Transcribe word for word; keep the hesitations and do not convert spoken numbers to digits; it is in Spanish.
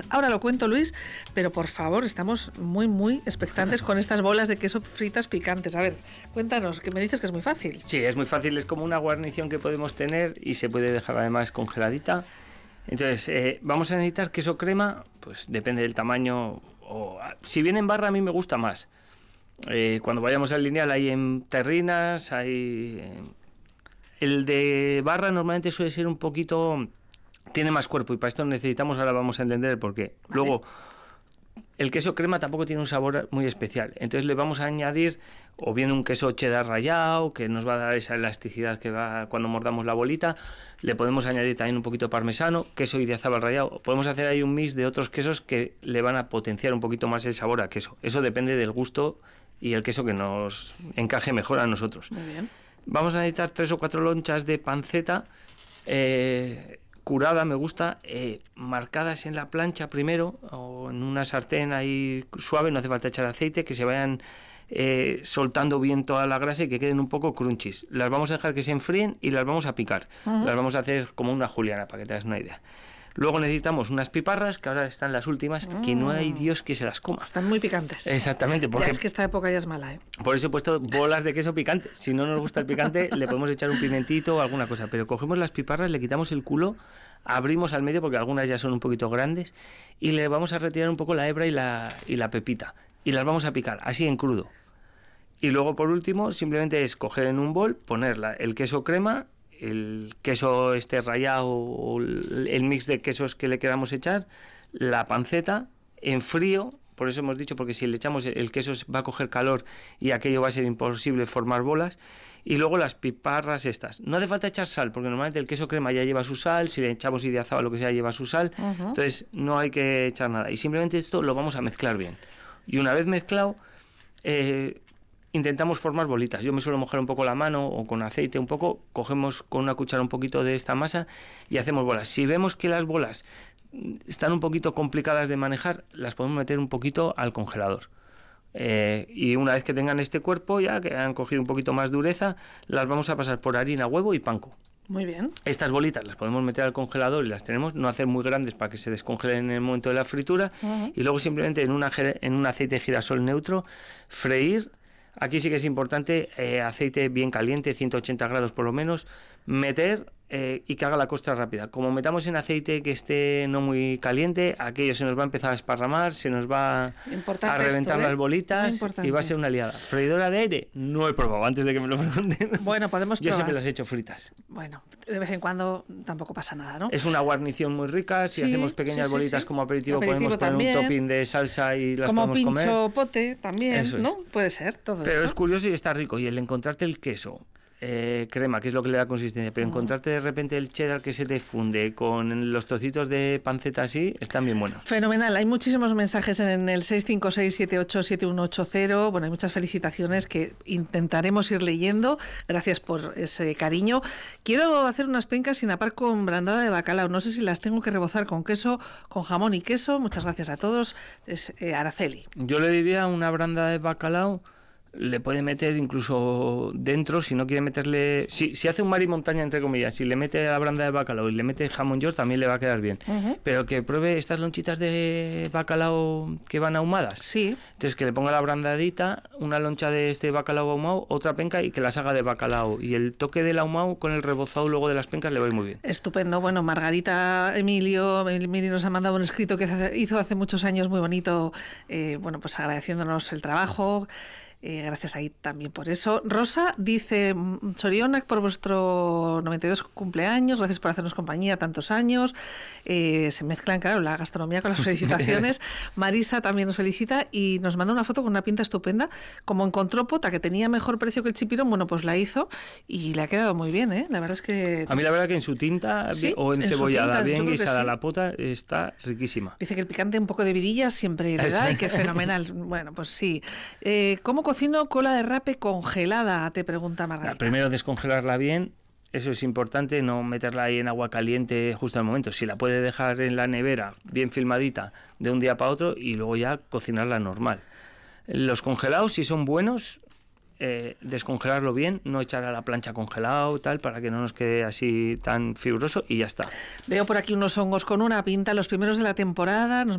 Ahora lo cuento, Luis, pero por favor, estamos muy, muy expectantes con estas bolas de queso fritas picantes. A ver, cuéntanos, que me dices que es muy fácil. Sí, es muy fácil, es como una guarnición que podemos tener y se puede dejar además congeladita. Entonces, eh, vamos a necesitar queso crema, pues depende del tamaño. O, si viene en barra, a mí me gusta más. Eh, cuando vayamos al Lineal hay en terrinas, hay... Eh, el de barra normalmente suele ser un poquito... Tiene más cuerpo y para esto necesitamos, ahora vamos a entender el porqué. Vale. Luego, el queso crema tampoco tiene un sabor muy especial. Entonces le vamos a añadir o bien un queso cheddar rallado, que nos va a dar esa elasticidad que va cuando mordamos la bolita. Le podemos añadir también un poquito de parmesano, queso idiazábal rallado. Podemos hacer ahí un mix de otros quesos que le van a potenciar un poquito más el sabor a queso. Eso depende del gusto y el queso que nos encaje mejor a nosotros. Muy bien. Vamos a necesitar tres o cuatro lonchas de panceta eh, curada, me gusta, eh, marcadas en la plancha primero o en una sartén ahí suave, no hace falta echar aceite, que se vayan eh, soltando bien toda la grasa y que queden un poco crunchies. Las vamos a dejar que se enfríen y las vamos a picar. Uh-huh. Las vamos a hacer como una juliana, para que te hagas una idea. Luego necesitamos unas piparras, que ahora están las últimas, mm. que no hay Dios que se las coma. Están muy picantes. Exactamente. Porque ya es que esta época ya es mala, ¿eh? Por eso he puesto bolas de queso picante. Si no nos gusta el picante, le podemos echar un pimentito o alguna cosa. Pero cogemos las piparras, le quitamos el culo, abrimos al medio, porque algunas ya son un poquito grandes, y le vamos a retirar un poco la hebra y la, y la pepita. Y las vamos a picar, así en crudo. Y luego, por último, simplemente es coger en un bol, poner la, el queso crema, el queso este rallado o el mix de quesos que le queramos echar, la panceta en frío, por eso hemos dicho, porque si le echamos el queso va a coger calor y aquello va a ser imposible formar bolas, y luego las piparras estas. No hace falta echar sal, porque normalmente el queso crema ya lleva su sal, si le echamos idiazaba o lo que sea lleva su sal, uh-huh. Entonces no hay que echar nada, y simplemente esto lo vamos a mezclar bien. Y una vez mezclado, eh, intentamos formar bolitas. Yo me suelo mojar un poco la mano o con aceite un poco, cogemos con una cuchara un poquito de esta masa y hacemos bolas. Si vemos que las bolas están un poquito complicadas de manejar, las podemos meter un poquito al congelador. Eh, y una vez que tengan este cuerpo, ya que han cogido un poquito más dureza, las vamos a pasar por harina, huevo y panko. Muy bien. Estas bolitas las podemos meter al congelador y las tenemos, no hacer muy grandes para que se descongelen en el momento de la fritura, uh-huh. Y luego simplemente en, una, en un aceite de girasol neutro, freír. Aquí sí que es importante eh, aceite bien caliente, ciento ochenta grados por lo menos, meter eh, y que haga la costra rápida. Como metamos en aceite que esté no muy caliente, aquello se nos va a empezar a esparramar, se nos va importante a reventar esto, ¿eh? Las bolitas y va a ser una liada. ¿Freidora de aire? No he probado, antes de que me lo pregunten. Bueno, podemos probar. Yo siempre las he hecho fritas. Bueno, de vez en cuando tampoco pasa nada, ¿no? Es una guarnición muy rica, si sí, hacemos pequeñas sí, sí, bolitas sí. como aperitivo, aperitivo podemos poner también. Un topping de salsa y las como podemos comer. Como pincho pote también, eso ¿no? Es. Puede ser, todo Pero esto. Es curioso y está rico, y el encontrarte el queso Eh, crema, que es lo que le da consistencia, pero uh-huh. encontrarte de repente el cheddar que se te funde con los trocitos de panceta así, están bien buenos. Fenomenal, hay muchísimos mensajes en el seis cinco seis, siete ocho siete uno ocho cero, bueno, hay muchas felicitaciones que intentaremos ir leyendo, gracias por ese cariño. Quiero hacer unas pencas sin apar con brandada de bacalao, no sé si las tengo que rebozar con queso, con jamón y queso, muchas gracias a todos, es eh, Araceli. Yo le diría una brandada de bacalao. Le puede meter incluso dentro, si no quiere meterle, si, si hace un mar y montaña entre comillas, si le mete la branda de bacalao y le mete jamón york también le va a quedar bien, uh-huh. Pero que pruebe estas lonchitas de bacalao que van ahumadas, sí. Entonces que le ponga la brandadita, una loncha de este bacalao ahumado, otra penca y que las haga de bacalao, y el toque del ahumado con el rebozado luego de las pencas le va a ir muy bien. Estupendo. Bueno, Margarita Emilio Emilio nos ha mandado un escrito que hizo hace muchos años muy bonito, eh, bueno, pues agradeciéndonos el trabajo. Eh, gracias ahí también por eso. Rosa dice: Sorionak por vuestro noventa y dos cumpleaños, gracias por hacernos compañía tantos años. Eh, se mezclan, claro, la gastronomía con las felicitaciones. Marisa también nos felicita y nos manda una foto con una pinta estupenda. Como encontró pota que tenía mejor precio que el chipirón, bueno, pues la hizo y le ha quedado muy bien, ¿eh? La verdad es que... A mí la verdad que en su tinta, ¿sí? O en, en cebollada, bien guisada, sí. La pota está riquísima. Dice que el picante un poco de vidilla siempre le da y que fenomenal. Bueno, pues sí. Eh, ¿Cómo cocino cola de rape congelada? Te pregunta Margarita. Primero descongelarla bien, eso es importante, no meterla ahí en agua caliente justo al momento. Si la puede dejar en la nevera bien filmadita de un día para otro y luego ya cocinarla normal. Los congelados, si son buenos, eh, descongelarlo bien, no echar a la plancha congelado tal, para que no nos quede así tan fibroso y ya está. Veo por aquí unos hongos con una pinta, los primeros de la temporada. Nos